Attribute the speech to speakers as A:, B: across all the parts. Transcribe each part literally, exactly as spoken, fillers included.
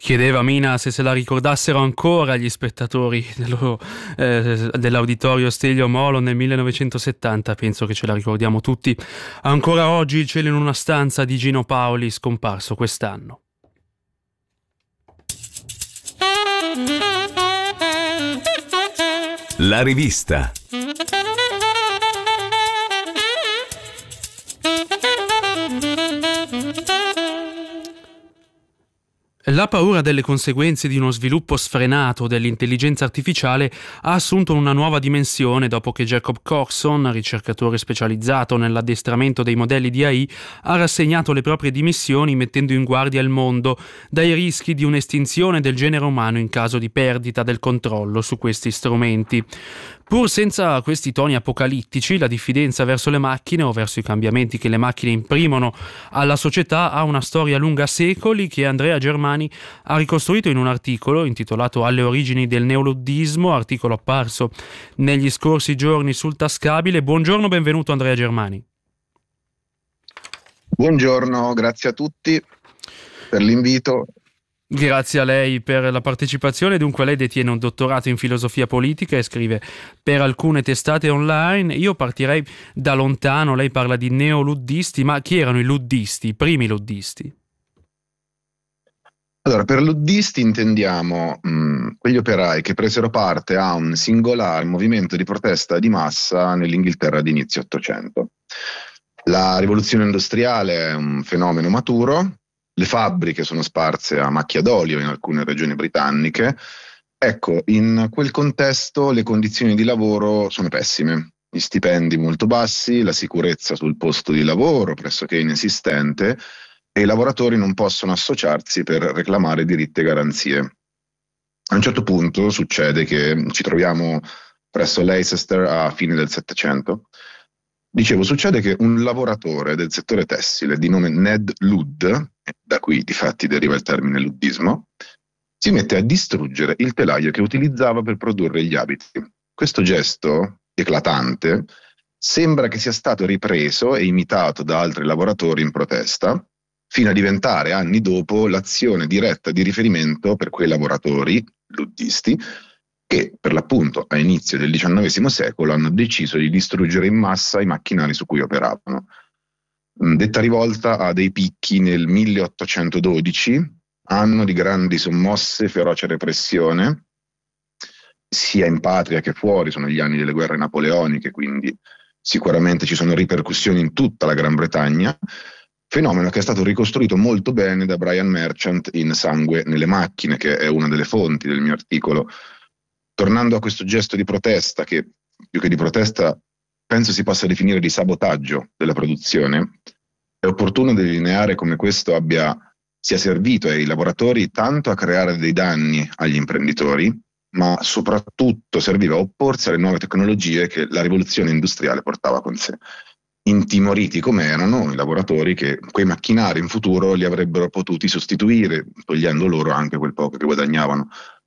A: Chiedeva Mina se se la ricordassero ancora gli spettatori dello, eh, dell'Auditorio Stelio Molo nel millenovecentosettanta. Penso che ce la ricordiamo tutti. Ancora oggi Il cielo in una stanza di Gino Paoli, scomparso quest'anno.
B: La rivista.
A: La paura delle conseguenze di uno sviluppo sfrenato dell'intelligenza artificiale ha assunto una nuova dimensione dopo che Jacob Coxon, ricercatore specializzato nell'addestramento dei modelli di A I, ha rassegnato le proprie dimissioni mettendo in guardia il mondo dai rischi di un'estinzione del genere umano in caso di perdita del controllo su questi strumenti. Pur senza questi toni apocalittici, la diffidenza verso le macchine o verso i cambiamenti che le macchine imprimono alla società ha una storia lunga secoli che Andrea Germani ha ricostruito in un articolo intitolato Alle origini del neoluddismo, articolo apparso negli scorsi giorni sul Tascabile. Buongiorno, benvenuto Andrea Germani.
C: Buongiorno, grazie a tutti per l'invito.
A: Grazie a lei per la partecipazione. Dunque, lei detiene un dottorato in filosofia politica e scrive per alcune testate online. Io partirei da lontano. Lei parla di neoluddisti, ma chi erano i luddisti, i primi luddisti?
C: Allora, per luddisti intendiamo mh, quegli operai che presero parte a un singolare movimento di protesta di massa nell'Inghilterra di inizio Ottocento. La rivoluzione industriale è un fenomeno maturo. Le fabbriche sono sparse a macchia d'olio in alcune regioni britanniche. Ecco, in quel contesto le condizioni di lavoro sono pessime. Gli stipendi molto bassi, la sicurezza sul posto di lavoro pressoché inesistente e i lavoratori non possono associarsi per reclamare diritti e garanzie. A un certo punto succede che ci troviamo presso Leicester a fine del Settecento. Dicevo, succede che un lavoratore del settore tessile di nome Ned Ludd, da cui difatti deriva il termine luddismo, si mette a distruggere il telaio che utilizzava per produrre gli abiti. Questo gesto eclatante sembra che sia stato ripreso e imitato da altri lavoratori in protesta, fino a diventare anni dopo l'azione diretta di riferimento per quei lavoratori luddisti che per l'appunto a inizio del diciannovesimo secolo hanno deciso di distruggere in massa i macchinari su cui operavano. Detta rivolta ha dei picchi nel milleottocentododici, anno di grandi sommosse, feroce repressione, sia in patria che fuori, sono gli anni delle guerre napoleoniche, quindi sicuramente ci sono ripercussioni in tutta la Gran Bretagna, fenomeno che è stato ricostruito molto bene da Brian Merchant in Sangue nelle macchine, che è una delle fonti del mio articolo. Tornando a questo gesto di protesta, che più che di protesta penso si possa definire di sabotaggio della produzione, è opportuno delineare come questo abbia sia servito ai lavoratori tanto a creare dei danni agli imprenditori, ma soprattutto serviva a opporsi alle nuove tecnologie che la rivoluzione industriale portava con sé. Intimoriti come erano i lavoratori che quei macchinari in futuro li avrebbero potuti sostituire, togliendo loro anche quel poco che guadagnavano.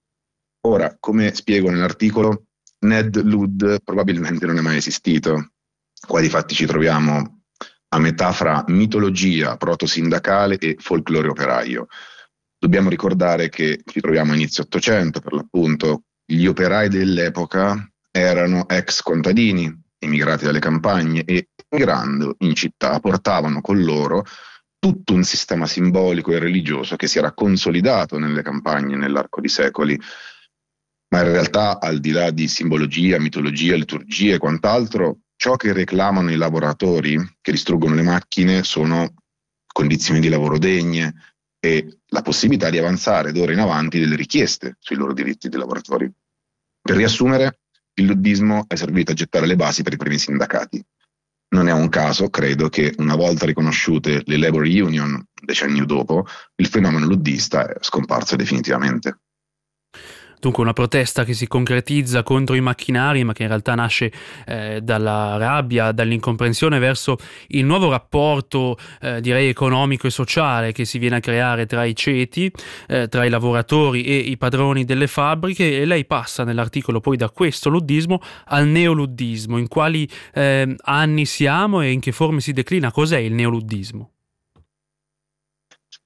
C: Ora, come spiego nell'articolo, Ned Ludd probabilmente non è mai esistito. Qua difatti ci troviamo a metà fra mitologia proto-sindacale e folklore operaio. Dobbiamo ricordare che ci troviamo a inizio Ottocento, per l'appunto. Gli operai dell'epoca erano ex contadini, emigrati dalle campagne e, emigrando in città, portavano con loro tutto un sistema simbolico e religioso che si era consolidato nelle campagne nell'arco di secoli. Ma in realtà, al di là di simbologia, mitologia, liturgie e quant'altro, ciò che reclamano i lavoratori che distruggono le macchine sono condizioni di lavoro degne e la possibilità di avanzare d'ora in avanti delle richieste sui loro diritti di lavoratori. Per riassumere, il luddismo è servito a gettare le basi per i primi sindacati. Non è un caso, credo, che una volta riconosciute le labor union, un decennio dopo, il fenomeno luddista è scomparso definitivamente.
A: Dunque una protesta che si concretizza contro i macchinari, ma che in realtà nasce eh, dalla rabbia, dall'incomprensione verso il nuovo rapporto, eh, direi economico e sociale che si viene a creare tra i ceti, eh, tra i lavoratori e i padroni delle fabbriche, e lei passa nell'articolo poi da questo luddismo al neoluddismo. In quali eh, anni siamo e in che forme si declina? Cos'è il neoluddismo?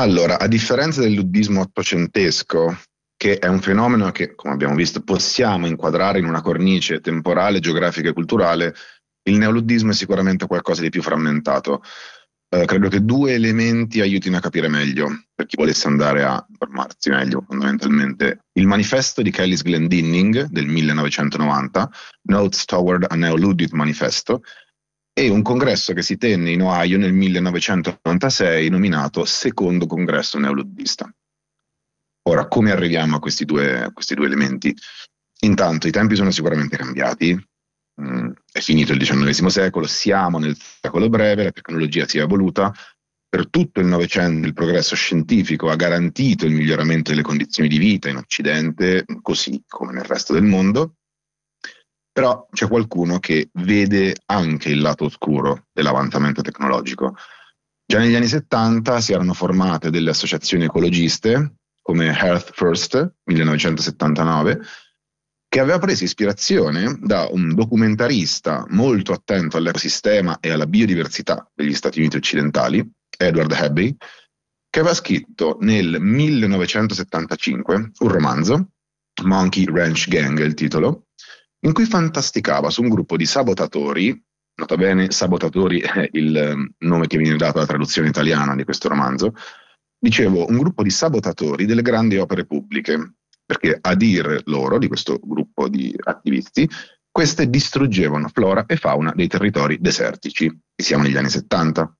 C: Allora, a differenza del luddismo ottocentesco, che è un fenomeno che, come abbiamo visto, possiamo inquadrare in una cornice temporale, geografica e culturale, il neoluddismo è sicuramente qualcosa di più frammentato. Eh, credo che due elementi aiutino a capire meglio, per chi volesse andare a informarsi meglio, fondamentalmente. Il manifesto di Kelly's Glendinning del millenovecentonovanta, Notes Toward a Neo-Luddite Manifesto, e un congresso che si tenne in Ohio nel millenovecentonovantasei, nominato Secondo Congresso Neoluddista. Ora, come arriviamo a questi due, a questi due elementi? Intanto, i tempi sono sicuramente cambiati. Mm, è finito il diciannovesimo secolo, siamo nel secolo breve, la tecnologia si è evoluta. Per tutto il Novecento il progresso scientifico ha garantito il miglioramento delle condizioni di vita in Occidente, così come nel resto del mondo. Però c'è qualcuno che vede anche il lato oscuro dell'avanzamento tecnologico. Già negli anni settanta si erano formate delle associazioni ecologiste, come Earth First, millenovecentosettantanove, che aveva preso ispirazione da un documentarista molto attento all'ecosistema e alla biodiversità degli Stati Uniti occidentali, Edward Abbey, che aveva scritto nel millenovecentosettantacinque un romanzo, Monkey Ranch Gang è il titolo, in cui fantasticava su un gruppo di sabotatori, nota bene, sabotatori è il nome che viene dato alla traduzione italiana di questo romanzo, dicevo, un gruppo di sabotatori delle grandi opere pubbliche, perché a dir loro, di questo gruppo di attivisti, queste distruggevano flora e fauna dei territori desertici, e siamo negli anni settanta.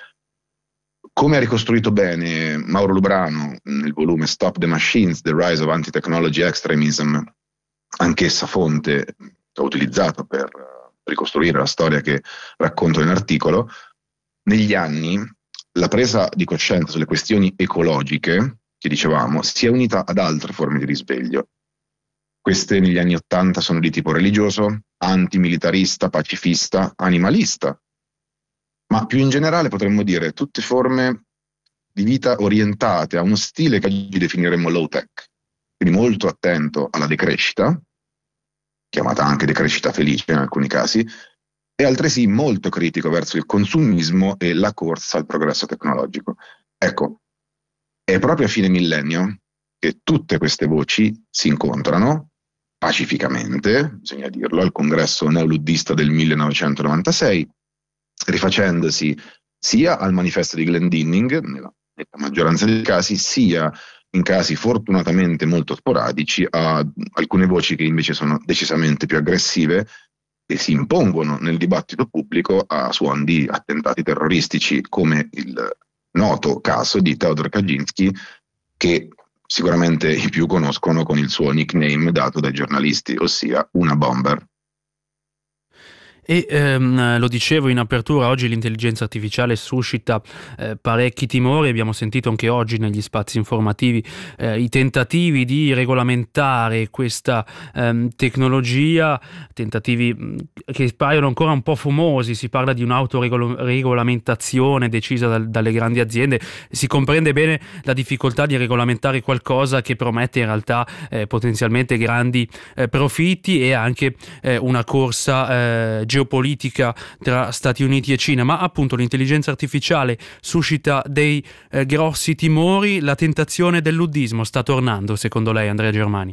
C: Come ha ricostruito bene Mauro Lubrano nel volume Stop the Machines, The Rise of Anti-Technology Extremism, anch'essa fonte che ho utilizzato per ricostruire la storia che racconto nell'articolo, negli anni la presa di coscienza sulle questioni ecologiche, che dicevamo, si è unita ad altre forme di risveglio. Queste negli anni Ottanta sono di tipo religioso, antimilitarista, pacifista, animalista, ma più in generale potremmo dire tutte forme di vita orientate a uno stile che oggi definiremmo low tech, quindi molto attento alla decrescita, chiamata anche decrescita felice in alcuni casi, e altresì molto critico verso il consumismo e la corsa al progresso tecnologico. Ecco, è proprio a fine millennio che tutte queste voci si incontrano pacificamente, bisogna dirlo, al congresso neoluddista del millenovecentonovantasei, rifacendosi sia al manifesto di Glendinning, nella, nella maggioranza dei casi, sia in casi fortunatamente molto sporadici a alcune voci che invece sono decisamente più aggressive e si impongono nel dibattito pubblico a suon di attentati terroristici, come il noto caso di Theodor Kaczynski, che sicuramente i più conoscono con il suo nickname dato dai giornalisti, ossia Una Bomber.
A: E ehm, lo dicevo in apertura, oggi l'intelligenza artificiale suscita eh, parecchi timori. Abbiamo sentito anche oggi negli spazi informativi eh, i tentativi di regolamentare questa ehm, tecnologia, tentativi mh, che paiono ancora un po' fumosi. Si parla di un'autoregolamentazione decisa dal, dalle grandi aziende. Si comprende bene la difficoltà di regolamentare qualcosa che promette in realtà eh, potenzialmente grandi eh, profitti e anche eh, una corsa eh, geopolitica tra Stati Uniti e Cina, ma appunto l'intelligenza artificiale suscita dei eh, grossi timori. La tentazione del luddismo sta tornando, secondo lei, Andrea Germani?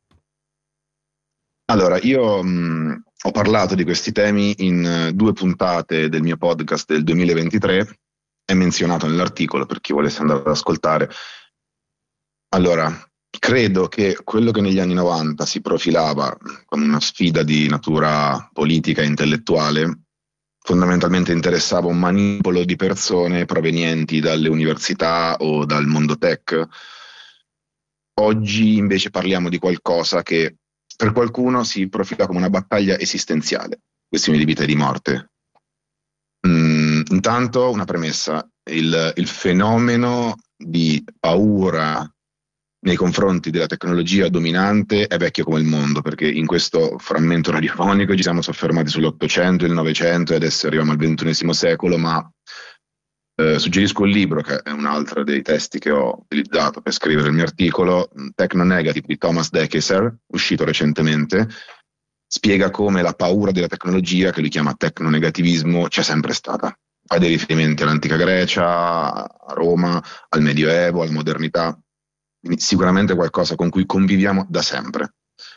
C: Allora, io mh, ho parlato di questi temi in uh, due puntate del mio podcast del duemilaventitré, è menzionato nell'articolo per chi volesse andare ad ascoltare. Allora, credo che quello che negli anni novanta si profilava come una sfida di natura politica e intellettuale fondamentalmente interessava un manipolo di persone provenienti dalle università o dal mondo tech. Oggi invece parliamo di qualcosa che per qualcuno si profila come una battaglia esistenziale, questione di vita e di morte. Mm, intanto una premessa, il, il fenomeno di paura nei confronti della tecnologia dominante è vecchio come il mondo, perché in questo frammento radiofonico ci siamo soffermati sull'Ottocento, il Novecento e adesso arriviamo al ventunesimo secolo, ma eh, suggerisco il libro, che è un altro dei testi che ho utilizzato per scrivere il mio articolo, Techno-Negative di Thomas Dekesser, uscito recentemente, spiega come la paura della tecnologia, che lui chiama tecnonegativismo, c'è sempre stata. fa dei riferimenti all'antica Grecia, a Roma, al Medioevo, alla modernità, quindi sicuramente qualcosa con cui conviviamo da sempre.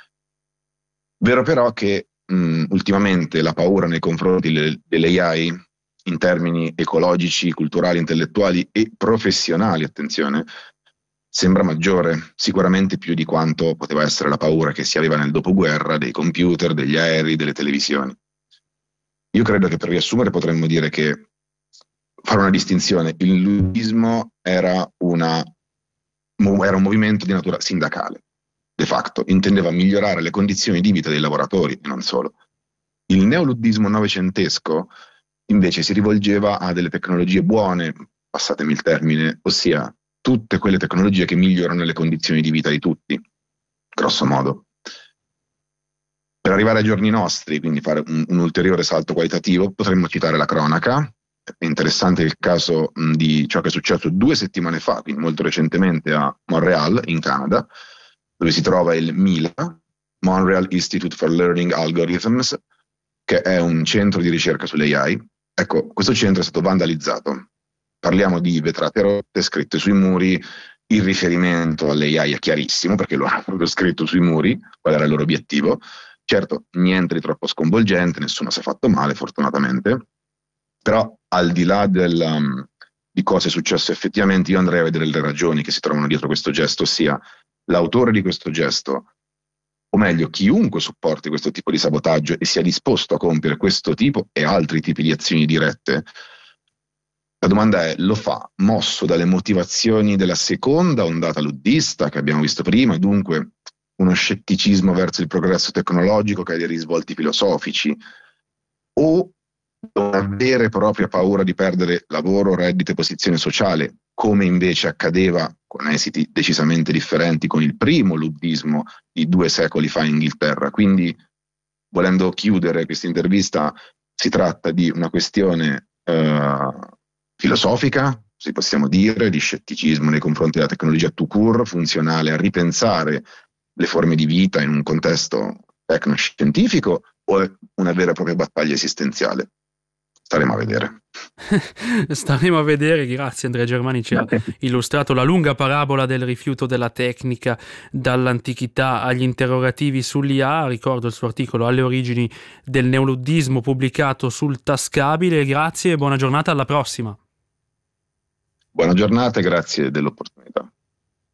C: Vero però che mh, ultimamente la paura nei confronti le- dell'A I in termini ecologici, culturali, intellettuali e professionali, attenzione, sembra maggiore, sicuramente più di quanto poteva essere la paura che si aveva nel dopoguerra dei computer, degli aerei, delle televisioni. Io credo che per riassumere potremmo dire che fare una distinzione, il luddismo era, una, era un movimento di natura sindacale, de facto, intendeva migliorare le condizioni di vita dei lavoratori e non solo. Il neoluddismo novecentesco invece si rivolgeva a delle tecnologie buone, passatemi il termine, ossia tutte quelle tecnologie che migliorano le condizioni di vita di tutti, grosso modo. Per arrivare ai giorni nostri, quindi fare un, un ulteriore salto qualitativo, potremmo citare la cronaca. È interessante il caso mh, di ciò che è successo due settimane fa, quindi molto recentemente a Montreal, in Canada, dove si trova il MILA, Montreal Institute for Learning Algorithms, che è un centro di ricerca sull'A I. Ecco, questo centro è stato vandalizzato. Parliamo di vetrate rotte, scritte sui muri, il riferimento all'A I è chiarissimo perché lo hanno proprio scritto sui muri, qual era il loro obiettivo. Certo, niente di troppo sconvolgente, nessuno si è fatto male, fortunatamente, però al di là del, um, di cosa è successo effettivamente, io andrei a vedere le ragioni che si trovano dietro questo gesto, ossia l'autore di questo gesto, o meglio, chiunque supporti questo tipo di sabotaggio e sia disposto a compiere questo tipo e altri tipi di azioni dirette. La domanda è, lo fa mosso dalle motivazioni della seconda ondata luddista che abbiamo visto prima, dunque uno scetticismo verso il progresso tecnologico che ha dei risvolti filosofici, o una vera e propria paura di perdere lavoro, reddito e posizione sociale, come invece accadeva con esiti decisamente differenti con il primo luddismo di due secoli fa in Inghilterra. Quindi, volendo chiudere questa intervista, si tratta di una questione eh, filosofica, se possiamo dire, di scetticismo nei confronti della tecnologia tout court, funzionale a ripensare le forme di vita in un contesto tecnoscientifico, o è una vera e propria battaglia esistenziale? Staremo a vedere.
A: Staremo a vedere, grazie. Andrea Germani ci ha illustrato la lunga parabola del rifiuto della tecnica dall'antichità agli interrogativi sull'I A. Ricordo il suo articolo Alle origini del neoluddismo pubblicato sul Tascabile. Grazie e buona giornata, alla prossima.
C: Buona giornata e grazie dell'opportunità.